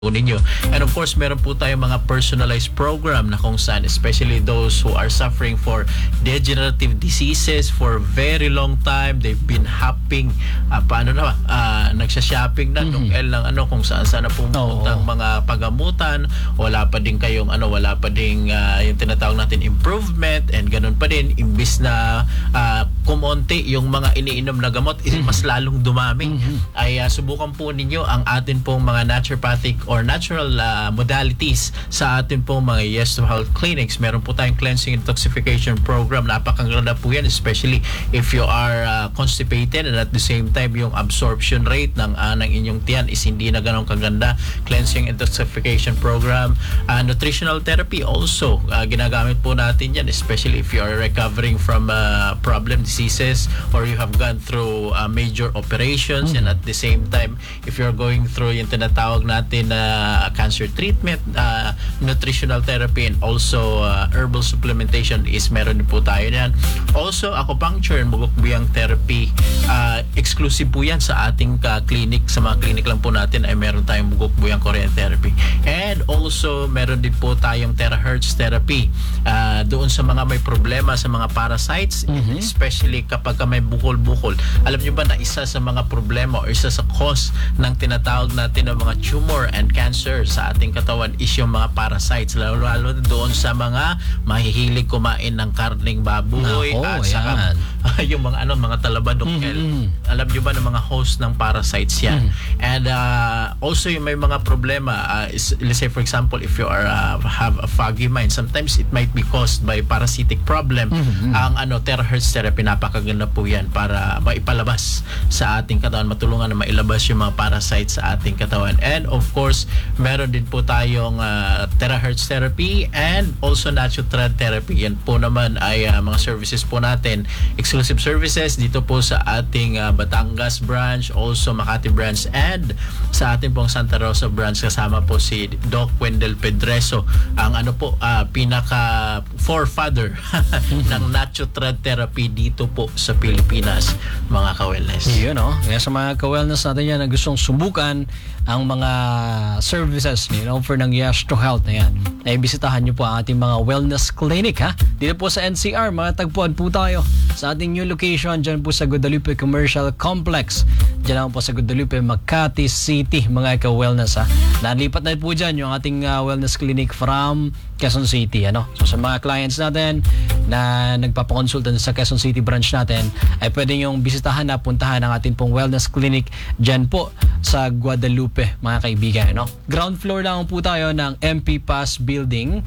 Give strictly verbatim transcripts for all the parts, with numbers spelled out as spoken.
ninyo. And of course, meron po tayong mga personalized program na kung saan, especially those who are suffering for degenerative diseases for very long time, they've been hopping, uh, paano na, uh, nagsha-shopping na, mm-hmm. nung lang ano, kung saan saan na pumupuntang oh, oh. mga pagamutan, wala pa din kayong ano, wala pa din uh, yung tinatawag natin improvement, and ganun pa din, imbis na uh, kumonti yung mga iniinom na gamot, mm-hmm. mas lalong dumami. Mm-hmm. Ay uh, subukan po ninyo ang atin pong mga naturopathic or natural uh, modalities sa atin pong mga Yes to Health clinics. Meron po tayong cleansing and detoxification program. Napakaganda po yan, especially if you are uh, constipated, and at the same time yung absorption rate ng, uh, ng inyong tiyan is hindi na ganun kaganda. Cleansing and detoxification program. Uh, nutritional therapy also, uh, ginagamit po natin yan, especially if you are recovering from uh, problem diseases or you have gone through uh, major operations, mm-hmm. and at the same time if you're going through yung tinatawag natin na uh, cancer treatment, uh, nutritional therapy, and also uh, herbal supplementation is meron din po tayo yan. Also, acupuncture and bugokbiyang therapy, uh, exclusive po yan sa ating uh, clinic. Sa mga clinic lang po natin ay meron tayong bugokbiyang Korean therapy. And also, meron din po tayong terahertz therapy uh, doon sa mga may problema sa mga parasites, mm-hmm. especially kapag may bukol-bukol. Alam nyo ba na isa sa mga problema o isa sa cause ng tinatawag natin ng mga tumor and cancer sa ating katawan is yung mga parasites, lalo-lalo doon sa mga mahihilig kumain ng karning baboy. Nako, at saka uh, yung mga ano mga talabadok. Mm-hmm. Alam niyo ba ng mga host ng parasites yan? Mm-hmm. And uh, also yung may mga problema, uh, is, let's say for example, if you are uh, have a foggy mind, sometimes it might be caused by parasitic problem. Mm-hmm. Ang ano terahertz therapy, napakaganda po yan para maipalabas sa ating katawan, matulungan na mailabas yung mga parasites sa ating katawan. And of course, meron din po tayong uh, terahertz therapy and also natural therapy. Yan po naman ay uh, mga services po natin, exclusive services dito po sa ating uh, Batangas branch, also Makati branch, and sa ating pong Santa Rosa branch. Kasama po si Doc Wendell Pedreso, ang ano po uh, pinaka forefather ng natural therapy dito po sa Pilipinas, mga ka-wellness. Yun o, kaya sa mga ka-wellness natin yan na gustong subukan ang mga services ni offer ng Yes to Health na yan, ay bisitahan nyo po ang ating mga wellness clinic, ha? Dito po sa N C R, mga tagpuan po tayo sa ating new location dyan po sa Guadalupe Commercial Complex. Dyan lang po sa Guadalupe, Makati City, mga ka-wellness, ha? Nalipat na po dyan yung ating uh, wellness clinic from Quezon City, ano? So sa mga clients natin na nagpapakonsulta sa Quezon City branch natin, ay pwede yung bisitahan na puntahan ang ating pong wellness clinic dyan po sa Guadalupe, mga kaibigan, no? Ground floor lang po tayo ng M P Pass Building.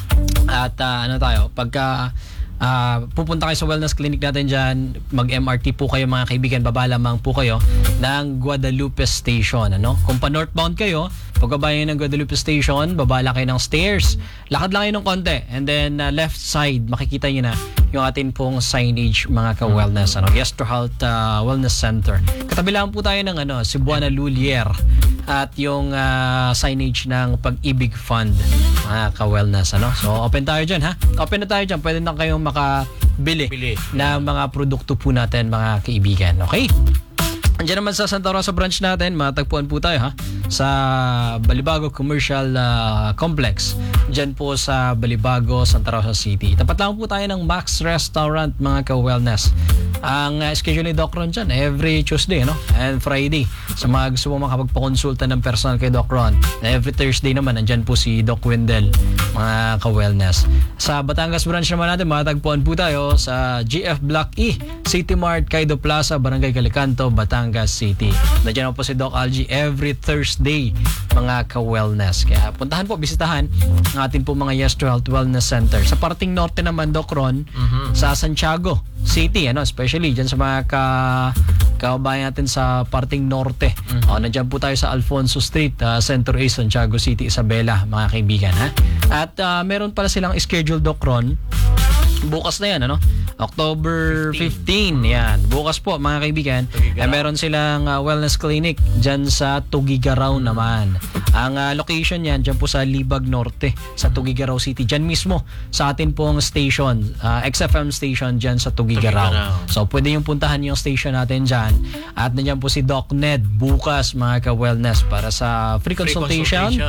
At uh, ano tayo, pagka Uh, pupunta kayo sa wellness clinic natin dyan, mag-M R T po kayo, mga kaibigan, baba lamang po kayo ng Guadalupe Station, ano? Kung pa northbound kayo, pagkababa ng Guadalupe Station, baba lang kayo ng stairs, lakad lang kayo ng konti, and then uh, left side, makikita nyo na yung atin pong signage, mga ka-wellness, ano? Yes to Health uh, Wellness Center. Katabi lang po tayo ng ano, Cebuana Lulier, at yung uh, signage ng Pag-ibig Fund, mga ka-wellness, ano? So open tayo dyan, ha? Open na tayo dyan, pwede na kayong makabili Bili. na mga produkto po natin, mga kaibigan. Okay? Andiyan naman sa Santa Rosa branch natin, matagpuan po tayo, ha? Sa Balibago Commercial uh, Complex. Diyan po sa Balibago, Santa Rosa City. Tapat lang po tayo ng Max Restaurant, mga ka-wellness. Ang uh, schedule ni Doc Ron dyan, every Tuesday, no? And Friday. Sa mga gusto mo makapagpakonsulta ng personal kay Doc Ron. Every Thursday naman, andyan po si Doc Wendell, mga ka-wellness. Sa Batangas branch naman natin, matagpuan po tayo sa G F Block E, City Mart, Kaido Plaza, Barangay Calicanto, Batangas City. Nandiyan po si Doc Algie every Thursday, mga ka-wellness. Kaya puntahan po, bisitahan ang ating po mga Yes to Health Wellness Center. Sa parting norte naman, Doc Ron, mm-hmm. sa Santiago City, ano, especially dyan sa mga ka kababayan natin sa parting norte. Mm-hmm. O, nandiyan po tayo sa Alfonso Street, uh, Center A, Santiago City, Isabela, mga kaibigan, ha? At uh, meron pala silang schedule, Doc Ron, bukas na yan, ano? October fifteen, yan. Bukas po, mga kaibigan, Tugigaraw. ay meron silang uh, wellness clinic dyan sa Tugigaraw naman. Ang uh, location yan, dyan po sa Libag Norte, sa Tugigaraw City. Dyan mismo, sa atin pong station, uh, X F M station dyan sa Tugigaraw. Tugigaraw. So, pwede yung puntahan yung station natin dyan. At nandiyan po si Doc Ned bukas, mga ka-wellness, para sa free Free consultation. consultation.